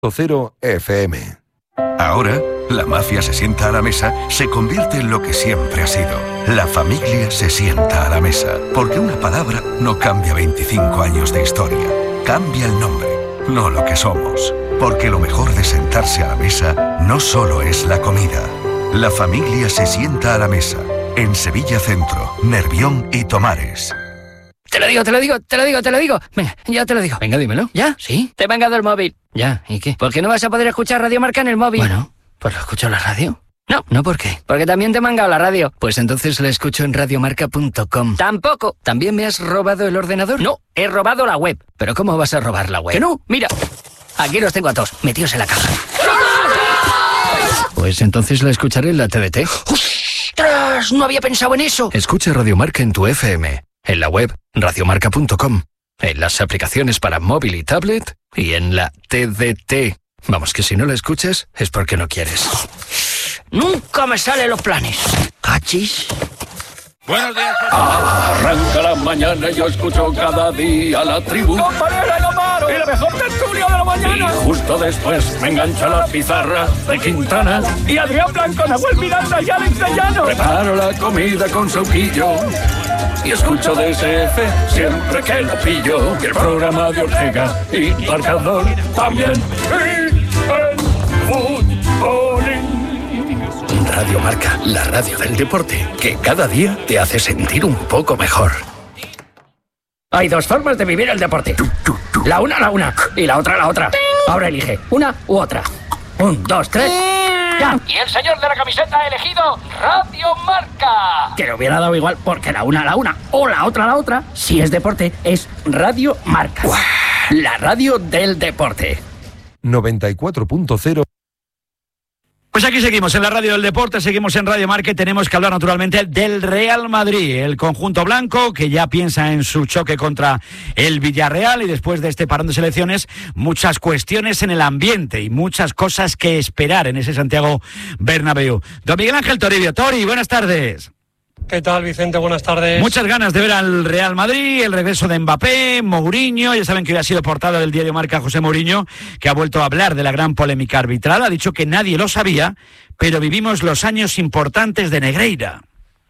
0 FM. Ahora, la mafia se sienta a la mesa, se convierte en lo que siempre ha sido. La familia se sienta a la mesa, porque una palabra no cambia 25 años de historia. Cambia el nombre, no lo que somos. Porque lo mejor de sentarse a la mesa no solo es la comida. La familia se sienta a la mesa, en Sevilla Centro, Nervión y Tomares. Te lo digo. Venga, ya te lo digo. Venga, dímelo. ¿Ya? ¿Sí? Te he mangado el móvil. Ya, ¿y qué? ¿Por qué no vas a poder escuchar Radio Marca en el móvil? Bueno, pues lo escucho en la radio. No, ¿por qué? Porque también te he mangado la radio. Pues entonces la escucho en radiomarca.com. Tampoco. ¿También me has robado el ordenador? No, he robado la web. ¿Pero cómo vas a robar la web? Que no, mira. Aquí los tengo a todos, metidos en la caja. Pues entonces la escucharé en la TDT. ¡Ostras! No había pensado en eso. Escucha Radio Marca en tu FM. En la web radiomarca.com, en las aplicaciones para móvil y tablet y en la TDT. Vamos, que si no la escuchas es porque no quieres. Nunca me salen los planes. ¿Cachis? Buenos días. Arranca la mañana y yo escucho cada día la tribu. ¡Compañera y Omar! ¡Y la mejor tertulia de la mañana! Y justo después me engancha la pizarra de Quintana. Y Adrián Blanco, Nahuel Miranda y Alex de Llano. Preparo la comida con sauquillo y escucho DSF siempre que lo pillo. Y el programa de Ortega y Marcador también. Y el fútbolín. Radio Marca, la radio del deporte, que cada día te hace sentir un poco mejor. Hay dos formas de vivir el deporte. La una y la otra. Ahora elige una u otra. 1, 2, 3. ¡Ya! Y el señor de la camiseta ha elegido Radio Marca. Que le hubiera dado igual, porque la una o la otra, si es deporte, es Radio Marca. ¡Uah! La radio del deporte. 94.0. Pues aquí seguimos en la radio del deporte, seguimos en Radio Marca y tenemos que hablar naturalmente del Real Madrid, el conjunto blanco que ya piensa en su choque contra el Villarreal y después de este parón de selecciones, muchas cuestiones en el ambiente y muchas cosas que esperar en ese Santiago Bernabéu. Don Miguel Ángel Toribio. Tori, buenas tardes. ¿Qué tal, Vicente? Buenas tardes. Muchas ganas de ver al Real Madrid, el regreso de Mbappé, Mourinho. Ya saben que hoy ha sido portada del diario Marca José Mourinho, que ha vuelto a hablar de la gran polémica arbitral. Ha dicho que nadie lo sabía, pero vivimos los años importantes de Negreira.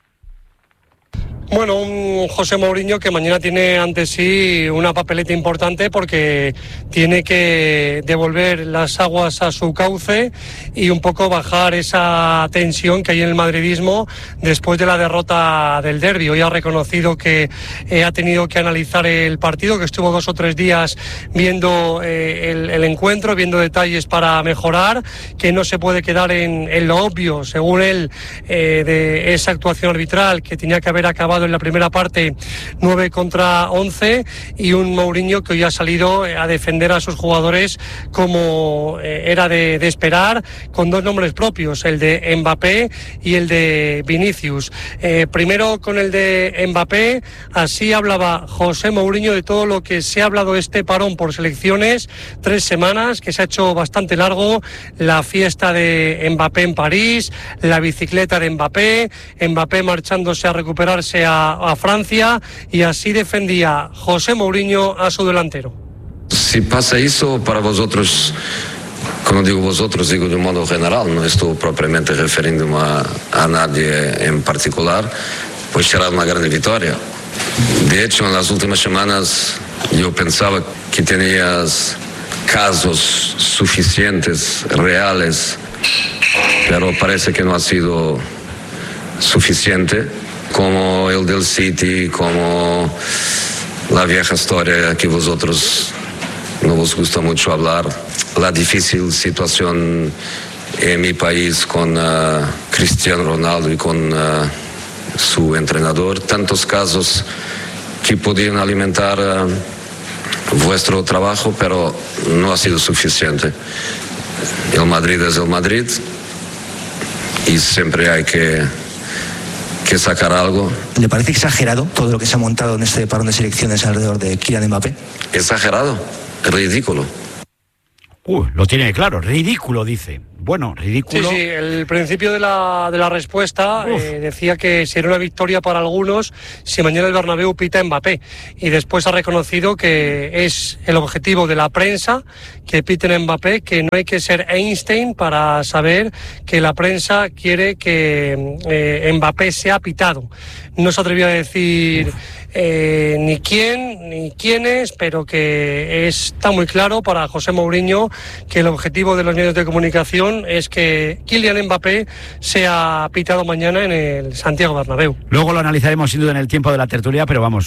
Bueno, un José Mourinho que mañana tiene ante sí una papeleta importante porque tiene que devolver las aguas a su cauce y un poco bajar esa tensión que hay en el madridismo después de la derrota del derbi. Hoy ha reconocido que ha tenido que analizar el partido, que estuvo 2 o 3 días viendo el encuentro, viendo detalles para mejorar, que no se puede quedar en lo obvio, según él, de esa actuación arbitral que tenía que haber acabado en la primera parte 9 contra 11 y un Mourinho que hoy ha salido a defender a sus jugadores como era de esperar, con 2 nombres propios, el de Mbappé y el de Vinicius. Primero con el de Mbappé, así hablaba José Mourinho de todo lo que se ha hablado este parón por selecciones, 3 semanas, que se ha hecho bastante largo, la fiesta de Mbappé en París, la bicicleta de Mbappé marchándose a recuperarse a Francia, y así defendía José Mourinho a su delantero. Si pasa eso para vosotros, como digo vosotros, digo de modo general, no estoy propiamente refiriéndome a nadie en particular, pues será una gran victoria. De hecho, en las últimas semanas yo pensaba que tenías casos suficientes, reales, pero parece que no ha sido suficiente, como el del City, como la vieja historia que vosotros no os gusta mucho hablar, la difícil situación en mi país con Cristiano Ronaldo y con su entrenador, tantos casos que podían alimentar vuestro trabajo, pero no ha sido suficiente. El Madrid es el Madrid y siempre hay que sacar algo. ¿Le parece exagerado todo lo que se ha montado en este parón de selecciones alrededor de Kylian Mbappé? Exagerado, ridículo. Lo tiene claro, ridículo, dice. bueno, ridículo. Sí, el principio de la respuesta decía que sería una victoria para algunos si mañana el Bernabéu pita Mbappé, y después ha reconocido que es el objetivo de la prensa que piten Mbappé, que no hay que ser Einstein para saber que la prensa quiere que Mbappé sea pitado. No se atrevió a decir ni quién ni quiénes, pero que está muy claro para José Mourinho que el objetivo de los medios de comunicación es que Kylian Mbappé sea pitado mañana en el Santiago Bernabéu. Luego lo analizaremos sin duda en el tiempo de la tertulia, pero vamos,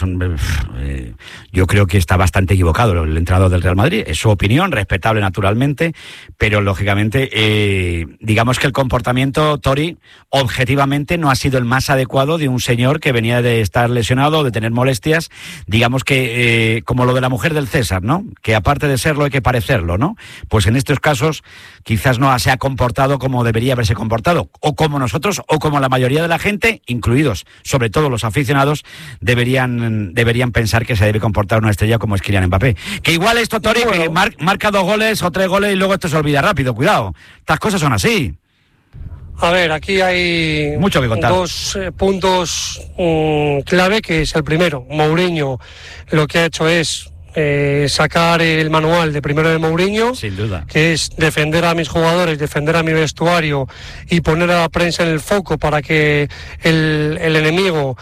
yo creo que está bastante equivocado el entrenador del Real Madrid. Es su opinión, respetable naturalmente, pero lógicamente digamos que el comportamiento, Tori, objetivamente no ha sido el más adecuado de un señor que venía de estar lesionado, de tener molestias, digamos que como lo de la mujer del César, ¿no? Que aparte de serlo hay que parecerlo, ¿no? Pues en estos casos quizás no se ha comportado como debería haberse comportado, o como nosotros, o como la mayoría de la gente, incluidos sobre todo los aficionados, deberían pensar que se debe comportar una estrella como es Kylian Mbappé. Que igual esto, Tori, que marca 2 goles o 3 goles y luego esto se olvida rápido, cuidado, estas cosas son así. A ver, aquí hay mucho que contar. 2 puntos clave, que es el primero. Mourinho lo que ha hecho es sacar el manual de primero de Mourinho, sin duda, que es defender a mis jugadores, defender a mi vestuario y poner a la prensa en el foco para que el enemigo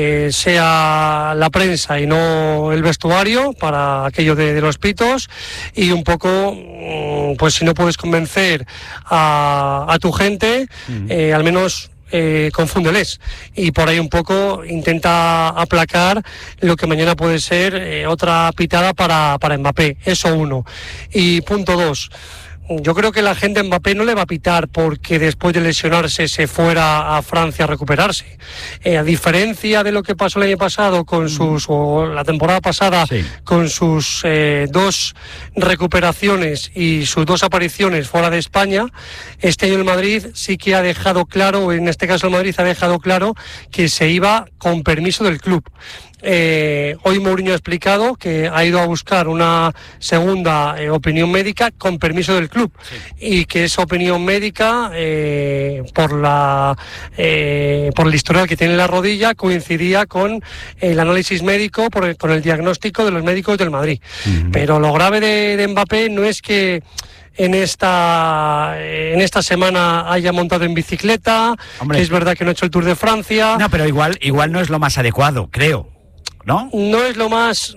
sea la prensa y no el vestuario, para aquello de los pitos. Y un poco, pues si no puedes convencer a tu gente, al menos confúndeles, y por ahí un poco intenta aplacar lo que mañana puede ser otra pitada para Mbappé. Eso uno. Y punto 2, yo creo que la gente a Mbappé no le va a pitar porque después de lesionarse se fuera a Francia a recuperarse. A diferencia de lo que pasó el año pasado o la temporada pasada, sí, con sus 2 recuperaciones y sus 2 apariciones fuera de España, este año el Madrid sí que ha dejado claro, en este caso el Madrid ha dejado claro que se iba con permiso del club. Hoy Mourinho ha explicado que ha ido a buscar una segunda opinión médica con permiso del club, sí, y que esa opinión médica por el historial que tiene en la rodilla coincidía con el análisis médico, con el diagnóstico de los médicos del Madrid. Pero lo grave de Mbappé no es que en esta semana haya montado en bicicleta. Hombre, que es verdad que no ha hecho el Tour de Francia. No, pero igual no es lo más adecuado, creo, ¿no? No es lo más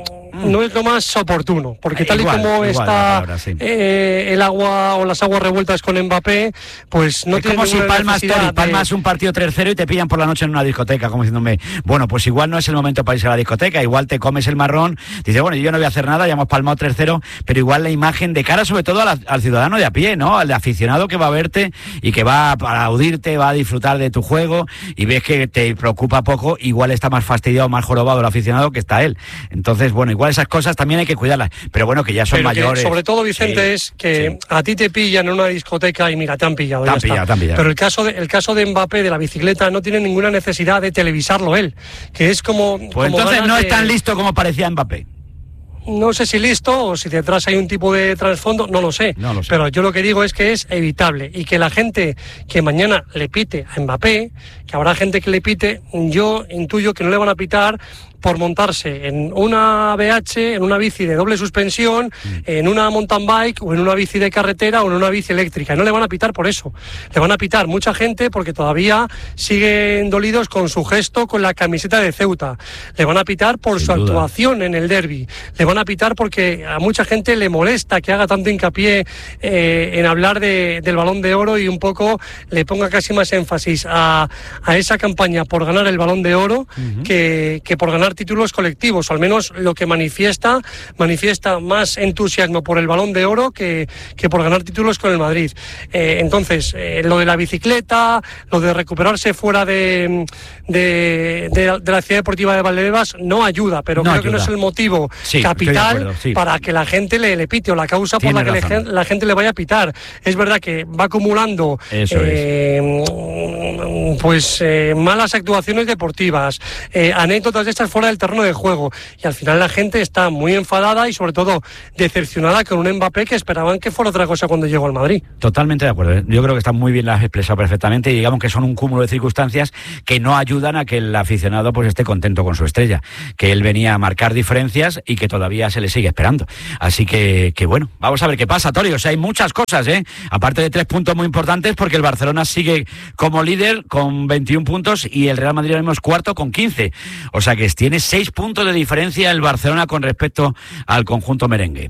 oportuno, porque tal y como está palabra, sí, el agua o las aguas revueltas con Mbappé, pues no tiene ninguna necesidad. Como si palmas un partido 3-0 y te pillan por la noche en una discoteca, como diciéndome, bueno, pues igual no es el momento para irse a la discoteca, igual te comes el marrón, dices, bueno, yo no voy a hacer nada, ya hemos palmado 3-0, pero igual la imagen de cara sobre todo al ciudadano de a pie, ¿no? Al de aficionado que va a verte y que va a aplaudirte, va a disfrutar de tu juego, y ves que te preocupa poco, igual está más fastidiado, más jorobado el aficionado que está él. Entonces, bueno, igual esas cosas también hay que cuidarlas, pero bueno, que ya son mayores. Sobre todo, Vicente, sí, es que sí, a ti te pillan en una discoteca y mira, te han pillado. Pero el caso de Mbappé, de la bicicleta, no tiene ninguna necesidad de televisarlo él, que es como... Pues como entonces no es tan listo como parecía Mbappé. No sé si listo o si detrás hay un tipo de trasfondo, no lo sé. Pero yo lo que digo es que es evitable, y que la gente que mañana le pite a Mbappé, que habrá gente que le pite, yo intuyo que no le van a pitar por montarse en una BH, en una bici de doble suspensión, en una mountain bike o en una bici de carretera o en una bici eléctrica. No le van a pitar por eso. Le van a pitar mucha gente porque todavía siguen dolidos con su gesto con la camiseta de Ceuta. Le van a pitar por su actuación en el derbi. Le van a pitar porque a mucha gente le molesta que haga tanto hincapié en hablar del Balón de Oro y un poco le ponga casi más énfasis a esa campaña por ganar el Balón de Oro que por ganar títulos colectivos, o al menos lo que manifiesta más entusiasmo por el Balón de Oro que por ganar títulos con el Madrid. Entonces, lo de la bicicleta, lo de recuperarse fuera de la ciudad deportiva de Valdebebas no ayuda, pero creo que no es el motivo capital para que la gente le pite, o la causa por la que la gente le vaya a pitar. Es verdad que va acumulando malas actuaciones deportivas, anécdotas de estas fuera fuera del terreno de juego. Y al final la gente está muy enfadada y sobre todo decepcionada con un Mbappé que esperaban que fuera otra cosa cuando llegó al Madrid. Totalmente de acuerdo. Yo creo que está muy bien, las has expresado perfectamente, y digamos que son un cúmulo de circunstancias que no ayudan a que el aficionado pues esté contento con su estrella, que él venía a marcar diferencias y que todavía se le sigue esperando. Así que bueno, vamos a ver qué pasa, Tori. O sea, hay muchas cosas, aparte de 3 puntos muy importantes, porque el Barcelona sigue como líder con 21 puntos y el Real Madrid ahora mismo es cuarto con 15. O sea que tiene 6 puntos de diferencia el Barcelona con respecto al conjunto merengue.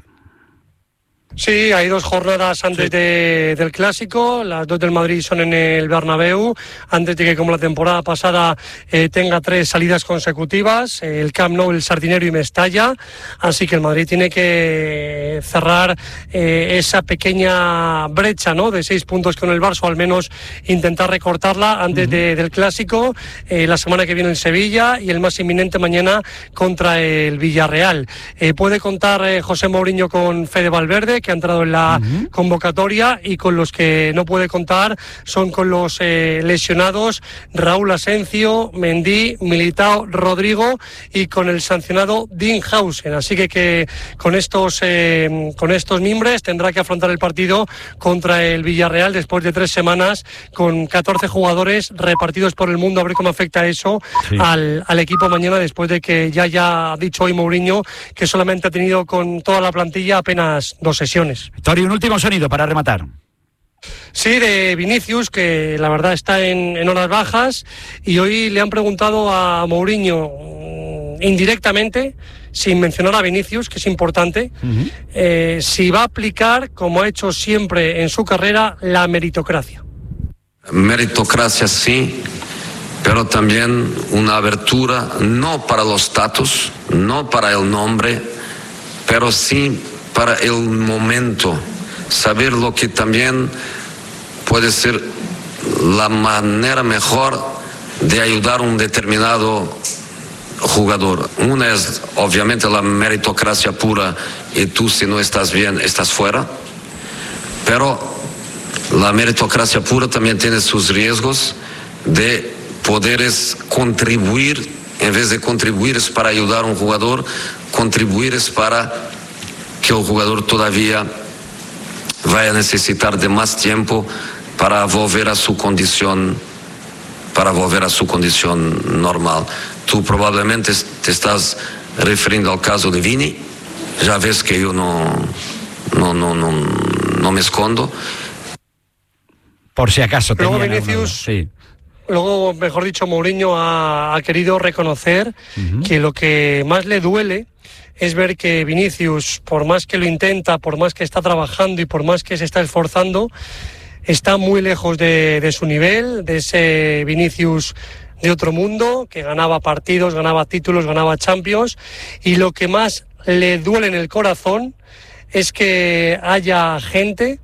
Sí, hay 2 jornadas antes del Clásico, las 2 del Madrid son en el Bernabéu, antes de que, como la temporada pasada, tenga 3 salidas consecutivas, el Camp Nou, el Sardinero y Mestalla, así que el Madrid tiene que cerrar esa pequeña brecha, ¿no?, de 6 puntos con el Barça, o al menos intentar recortarla antes del Clásico, la semana que viene en Sevilla y el más inminente mañana contra el Villarreal. Puede contar José Mourinho con Fede Valverde, que ha entrado en la convocatoria, y con los que no puede contar son con los lesionados Raúl Asencio, Mendy, Militao, Rodrigo, y con el sancionado Dean Hausen. Así que con estos mimbres tendrá que afrontar el partido contra el Villarreal después de 3 semanas con 14 jugadores repartidos por el mundo. A ver cómo afecta eso al equipo mañana, después de que ya ha dicho hoy Mourinho que solamente ha tenido con toda la plantilla apenas 2 sesiones. Tori, un último sonido para rematar. Sí, de Vinicius, que la verdad está en horas bajas, y hoy le han preguntado a Mourinho indirectamente, sin mencionar a Vinicius, que es importante, si va a aplicar, como ha hecho siempre en su carrera, la meritocracia. Meritocracia sí, pero también una abertura, no para los status, no para el nombre, pero sí para el momento, saber lo que también puede ser la manera mejor de ayudar a un determinado jugador. Una es obviamente la meritocracia pura, y tú, si no estás bien, estás fuera, pero la meritocracia pura también tiene sus riesgos de poderes contribuir. En vez de contribuir es para ayudar a un jugador, contribuir es para que el jugador todavía vaya a necesitar de más tiempo para volver a su condición normal. Tú probablemente te estás refiriendo al caso de Vini. Ya ves que yo no me escondo. Por si acaso. Luego Vinicius, luego, mejor dicho, Mourinho ha querido reconocer que lo que más le duele es ver que Vinicius, por más que lo intenta, por más que está trabajando y por más que se está esforzando, está muy lejos de su nivel, de ese Vinicius de otro mundo, que ganaba partidos, ganaba títulos, ganaba Champions, y lo que más le duele en el corazón es que haya gente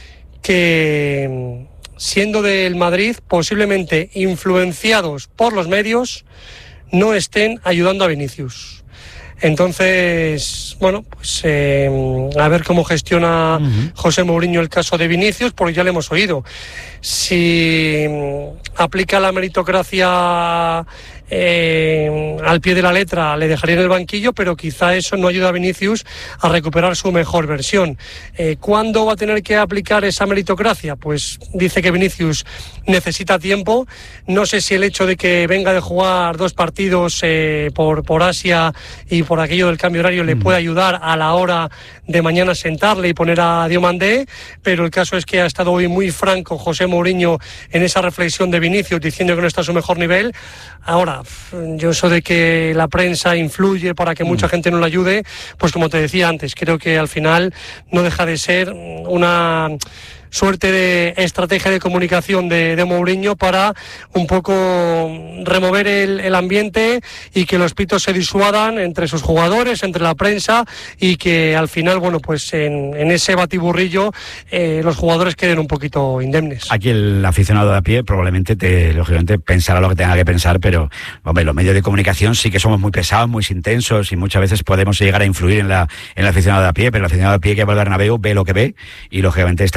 que, siendo del Madrid, posiblemente influenciados por los medios, no estén ayudando a Vinicius. Entonces, bueno, pues a ver cómo gestiona José Mourinho el caso de Vinicius, porque ya le hemos oído. Si aplica la meritocracia al pie de la letra, le dejaría en el banquillo, pero quizá eso no ayuda a Vinicius a recuperar su mejor versión. ¿Cuándo va a tener que aplicar esa meritocracia? Pues dice que Vinicius necesita tiempo. No sé si el hecho de que venga de jugar 2 partidos por Asia y por aquello del cambio horario le puede ayudar a la hora de mañana sentarle y poner a Diomandé, pero el caso es que ha estado hoy muy franco José Mourinho en esa reflexión de Vinicius, diciendo que no está a su mejor nivel. Ahora, yo eso de que la prensa influye para que mucha gente no le ayude, pues como te decía antes, creo que al final no deja de ser una suerte de estrategia de comunicación de Mourinho para un poco remover el ambiente y que los pitos se disuadan entre sus jugadores, entre la prensa, y que al final, bueno, pues en ese batiburrillo los jugadores queden un poquito indemnes. Aquí el aficionado de a pie probablemente lógicamente pensará lo que tenga que pensar, pero hombre, los medios de comunicación sí que somos muy pesados, muy intensos, y muchas veces podemos llegar a influir en el aficionado de a pie, pero el aficionado de a pie que va al Bernabéu ve lo que ve y lógicamente está enfadado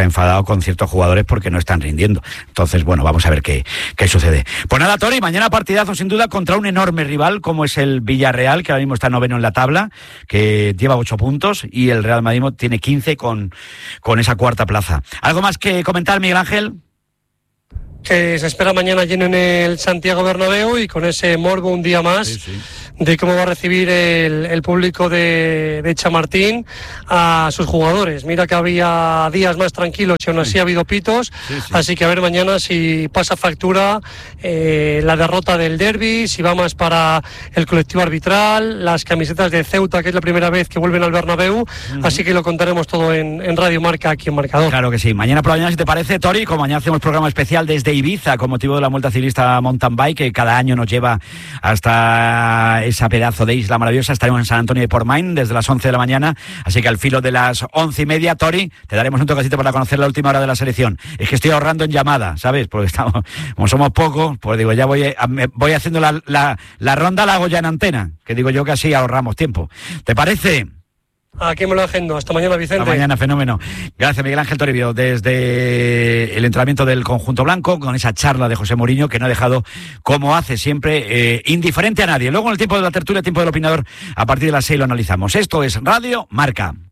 con ciertos jugadores porque no están rindiendo. Entonces, bueno, vamos a ver qué sucede. Pues nada, Tori, mañana partidazo sin duda contra un enorme rival como es el Villarreal, que ahora mismo está noveno en la tabla, que lleva 8 puntos, y el Real Madrid tiene 15 con esa cuarta plaza. ¿Algo más que comentar, Miguel Ángel? Que se espera mañana lleno en el Santiago Bernabéu, y con ese morbo un día más de cómo va a recibir el público de Chamartín a sus jugadores. Mira que había días más tranquilos y aún así ha habido pitos, así que a ver mañana si pasa factura la derrota del derbi, si va más para el colectivo arbitral, las camisetas de Ceuta, que es la primera vez que vuelven al Bernabéu, así que lo contaremos todo en Radio Marca, aquí en Marcador. Claro que sí. Mañana por la mañana, si te parece, Tori, como mañana hacemos programa especial desde Ibiza con motivo de la Vuelta Ciclista Mountain Bike, que cada año nos lleva hasta esa pedazo de isla maravillosa. Estaremos en San Antonio de Portmain desde las 11 de la mañana, así que al filo de las 11:30, Tori, te daremos un toquecito para conocer la última hora de la selección. Es que estoy ahorrando en llamada, ¿sabes? Porque como somos pocos, pues digo, ya voy haciendo la ronda, la hago ya en antena, que digo yo que así ahorramos tiempo. ¿Te parece? Aquí me lo agendo. Hasta mañana, Vicente. Hasta mañana, fenómeno. Gracias, Miguel Ángel Toribio, desde el entrenamiento del conjunto blanco, con esa charla de José Mourinho, que no ha dejado, como hace siempre, indiferente a nadie. Luego, en el tiempo de la tertulia, tiempo del opinador, a partir de las 6 lo analizamos. Esto es Radio Marca.